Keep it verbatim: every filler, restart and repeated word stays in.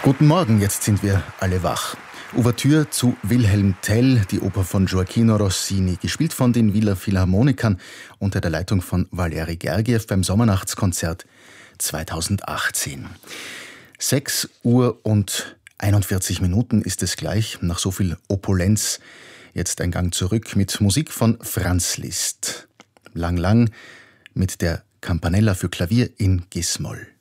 Guten Morgen, jetzt sind wir alle wach. Ouvertüre zu Wilhelm Tell, die Oper von Gioachino Rossini, gespielt von den Wieler Philharmonikern unter der Leitung von Valeri Gergiev beim Sommernachtskonzert zweitausendachtzehn. sechs Uhr und einundvierzig Minuten ist es gleich, nach so viel Opulenz. Jetzt ein Gang zurück mit Musik von Franz Liszt. Lang Lang mit der Campanella für Klavier in Gs-Moll.